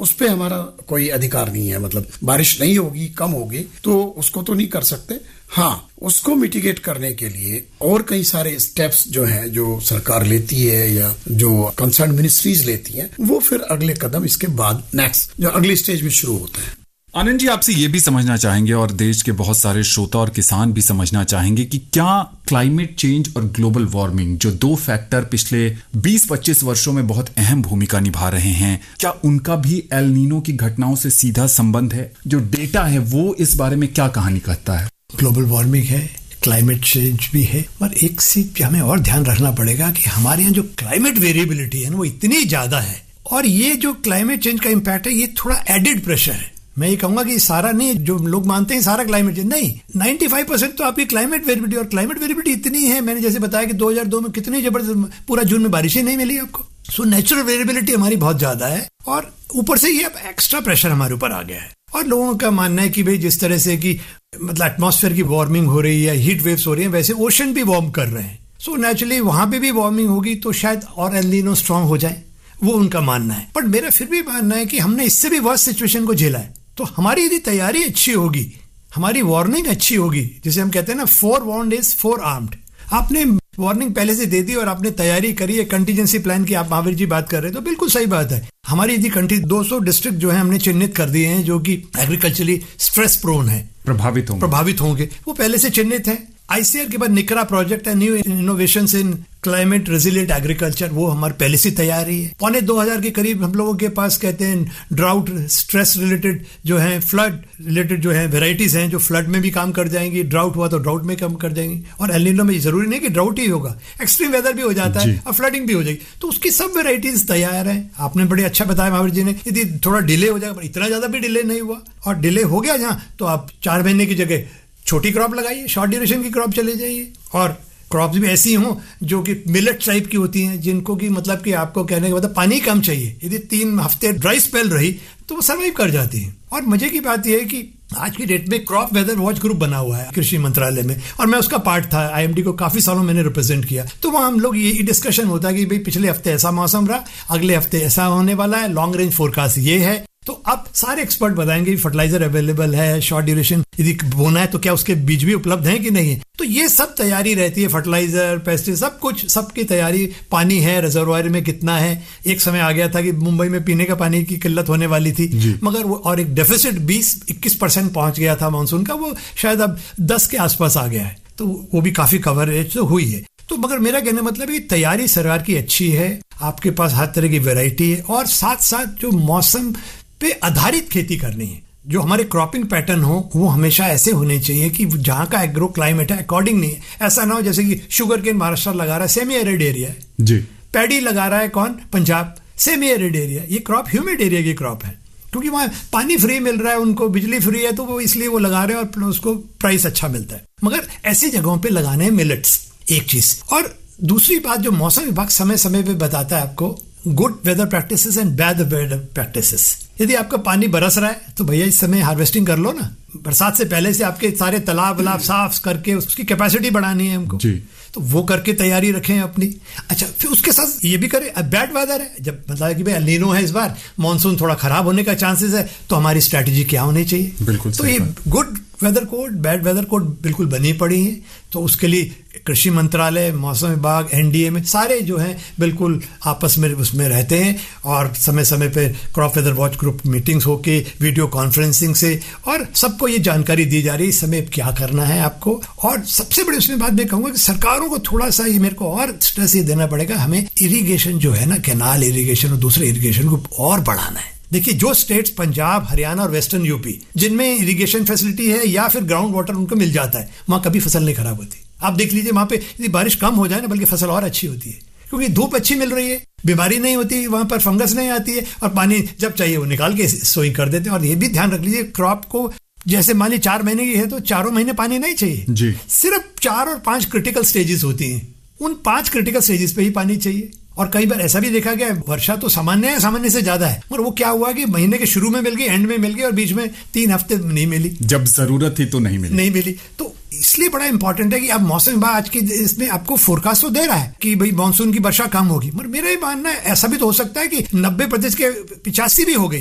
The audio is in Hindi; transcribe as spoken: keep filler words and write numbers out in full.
उस पे हमारा कोई अधिकार नहीं है। मतलब बारिश नहीं होगी, कम होगी, तो उसको तो नहीं कर सकते। हाँ, उसको मिटिगेट करने के लिए और कई सारे स्टेप्स जो हैं, जो सरकार लेती है या जो कंसर्न मिनिस्ट्रीज लेती हैं, वो फिर अगले कदम इसके बाद नेक्स्ट जो अगली स्टेज में शुरू होते हैं। आनंद जी, आपसे ये भी समझना चाहेंगे और देश के बहुत सारे श्रोता और किसान भी समझना चाहेंगे कि क्या क्लाइमेट चेंज और ग्लोबल वार्मिंग, जो दो फैक्टर पिछले बीस पच्चीस वर्षों में बहुत अहम भूमिका निभा रहे हैं, क्या उनका भी एल नीनो की घटनाओं से सीधा संबंध है? जो डेटा है वो इस बारे में क्या कहानी कहता है? ग्लोबल वार्मिंग है, क्लाइमेट चेंज भी है, पर एक चीज हमें और ध्यान रखना पड़ेगा कि हमारे यहाँ जो क्लाइमेट वेरिएबिलिटी है ना, वो इतनी ज्यादा है, और ये जो क्लाइमेट चेंज का इम्पैक्ट है, ये थोड़ा एडिड प्रेशर है। मैं ये कहूंगा कि सारा नहीं, जो लोग मानते हैं सारा क्लाइमेट चेंज नहीं, पचानवे परसेंट तो आपकी क्लाइमेट वेरिएबिलिटी, और क्लाइमेट वेरिएबिलिटी इतनी है, मैंने जैसे बताया कि दो हज़ार दो में कितनी जबरदस्त, पूरा जून में बारिश ही नहीं मिली आपको। सो नेचुरल वेरिएबिलिटी हमारी बहुत ज्यादा है, और ऊपर से ये अब एक्स्ट्रा प्रेशर हमारे ऊपर आ गया है। और लोगों का मानना है कि भाई जिस तरह से कि मतलब एटमॉस्फेयर की वार्मिंग हो रही है, हीट वेव्स हो रही है, वैसे ओशन भी वार्म कर रहे हैं। सो नेचुरली वहां पे भी वार्मिंग होगी तो शायद और एल नीनो स्ट्रांग हो जाए, वो उनका मानना है। बट मेरा फिर भी मानना है कि हमने इससे भी वर्स्ट सिचुएशन को झेला है, तो हमारी यदि तैयारी अच्छी होगी, हमारी वार्निंग अच्छी होगी, जिसे हम कहते हैं ना, four warned is four armed. आपने वार्निंग पहले से दे दी और आपने तैयारी करी है, कंटीजेंसी प्लान की आप महावीर जी बात कर रहे हैं, तो बिल्कुल सही बात है। हमारी यदि कंट्री दो सौ डिस्ट्रिक्ट जो है हमने चिन्हित कर दिए हैं, जो कि एग्रीकल्चरली स्ट्रेस प्रोन है, प्रभावित होंगे प्रभावित होंगे वो पहले से चिन्हित है। आईसीआर के बाद निकरा प्रोजेक्ट है, न्यू इनोवेशंस इन क्लाइमेट रेजिलिएंट एग्रीकल्चर, वो हमारे पहले से तैयारी है। पौने दो हजार के करीब हम लोगों के पास कहते हैं ड्राउट स्ट्रेस रिलेटेड जो है, फ्लड रिलेटेड जो है वेराइटीज हैं, जो फ्लड में भी काम कर जाएंगी, ड्राउट हुआ तो ड्राउट में काम कर जाएंगी। और एल नीनो में जरूरी नहीं कि ड्राउट ही होगा, एक्सट्रीम वेदर भी हो जाता है और फ्लडिंग भी हो जाएगी, तो उसकी सब वेराइटीज तैयार है। आपने बड़े अच्छा बताया महावीर जी ने, यदि थोड़ा डिले हो जाएगा, इतना ज्यादा भी डिले नहीं हुआ, और डिले हो गया जहां, तो आप चार महीने की जगह छोटी क्रॉप लगाइए, शॉर्ट ड्यूरेशन की क्रॉप चले जाइए। और क्रॉप्स भी ऐसी हों जो कि मिलेट टाइप की होती हैं, जिनको कि मतलब कि आपको कहने के मतलब पानी कम चाहिए, यदि तीन हफ्ते ड्राई स्पेल रही तो वो सर्वाइव कर जाती हैं। और मजे की बात यह है कि आज की डेट में क्रॉप वेदर वॉच ग्रुप बना हुआ है कृषि मंत्रालय में, और मैं उसका पार्ट था, आईएमडी को काफी सालों मैंने रिप्रेजेंट किया। तो वहां हम लोग ये डिस्कशन होता है कि भाई पिछले हफ्ते ऐसा मौसम रहा, अगले हफ्ते ऐसा होने वाला है, लॉन्ग रेंज फोरकास्ट ये है। तो अब सारे एक्सपर्ट बताएंगे फर्टिलाइजर अवेलेबल है, शॉर्ट ड्यूरेशन यदि बोना है तो क्या उसके बीज भी उपलब्ध हैं कि नहीं है, तो ये सब तैयारी रहती है, फर्टिलाइजर, पेस्टिसाइड, सब कुछ, सबकी तैयारी। पानी है, रिजर्वायर में कितना है, एक समय आ गया था कि मुंबई में पीने का पानी की किल्लत होने वाली थी, मगर वो और एक डेफिसिट बीस इक्कीस परसेंट पहुंच गया था मानसून का, वो शायद अब दस के आसपास आ गया है, तो वो भी काफी कवरेज तो हुई है। तो मगर मेरा कहने मतलब है कि तैयारी सरकार की अच्छी है, आपके पास हर तरह की वेराइटी है, और साथ साथ जो मौसम पे आधारित खेती करनी है, जो हमारे क्रॉपिंग पैटर्न हो वो हमेशा ऐसे होने चाहिए कि जहां का एग्रो क्लाइमेट है अकॉर्डिंग नहीं है। ऐसा ना हो जैसे कि शुगर केन महाराष्ट्र लगा रहा है, सेमी एरिड एरिया है जी, पैडी लगा रहा है कौन, पंजाब, सेमी एरिड एरिया, ये क्रॉप ह्यूमिड एरिया की क्रॉप है, क्योंकि वहां पानी फ्री मिल रहा है, उनको बिजली फ्री है, तो वो इसलिए वो लगा रहे हैं और उसको प्राइस अच्छा मिलता है। मगर ऐसी जगहों पे लगाने हैं मिलेट्स, एक चीज। और दूसरी बात जो मौसम विभाग समय समय पे बताता है आपको, good weather practices and bad weather practices. यदि आपका पानी बरस रहा है तो भैया इस समय हार्वेस्टिंग कर लो ना, बरसात से पहले से आपके सारे तालाब वलाब साफ करके उसकी कैपेसिटी बढ़ानी है हमको जी, तो वो करके तैयारी रखें अपनी। अच्छा, फिर उसके साथ ये भी करें, अब बैड वेदर है, जब मतलब कि भाई एल नीनो है इस बार, मानसून थोड़ा खराब होने का चांसेस है, तो हमारी स्ट्रैटेजी क्या होनी चाहिए। बिल्कुल, तो ये good weather code, bad weather code बिल्कुल बनी पड़ी है, तो उसके लिए कृषि मंत्रालय, मौसम विभाग, एनडीए में सारे जो हैं बिल्कुल आपस में उसमें रहते हैं, और समय समय पे crop weather watch group meetings होके, वीडियो कॉन्फ्रेंसिंग से, और सबको ये जानकारी दी जा रही है इस समय क्या करना है आपको। और सबसे बड़ी उसमें बात मैं कहूंगा कि सरकारों को थोड़ा सा ये मेरे को और स्ट्रेस ये देना पड़ेगा, हमें इरिगेशन जो है ना, कैनाल इरिगेशन और दूसरे इरिगेशन को और बढ़ाना है। देखिए, जो स्टेट्स पंजाब, हरियाणा और वेस्टर्न यूपी जिनमें इरिगेशन फैसिलिटी है या फिर ग्राउंड वाटर उनको मिल जाता है, वहां कभी फसल नहीं खराब होती। आप देख लीजिए, वहां पे यदि बारिश कम हो जाए ना, बल्कि फसल और अच्छी होती है, क्योंकि धूप अच्छी मिल रही है, बीमारी नहीं होती, वहां पर फंगस नहीं आती है, और पानी जब चाहिए वो निकाल के सोई कर देते हैं। और ये भी ध्यान रख लीजिए, क्रॉप को जैसे मान ली चार महीने की है तो चारों महीने पानी नहीं चाहिए जी, सिर्फ चार और पांच क्रिटिकल स्टेजेस होती हैं, उन पांच क्रिटिकल स्टेजेस पे ही पानी चाहिए। और कई बार ऐसा भी देखा गया, वर्षा तो सामान्य है, सामान्य से ज्यादा है, मगर वो क्या हुआ कि महीने के शुरू में मिल गई, एंड में मिल गई, और बीच में तीन हफ्ते नहीं मिली, जब जरूरत थी तो नहीं मिली नहीं मिली तो इसलिए बड़ा इंपॉर्टेंट है कि अब मौसम विभाग आज की इसमें आपको फोरकास्ट तो दे रहा है कि भाई मानसून की वर्षा कम होगी, मगर मेरा ये मानना है ऐसा भी तो हो सकता है कि नब्बे प्रतिशत के पिचासी भी हो गई,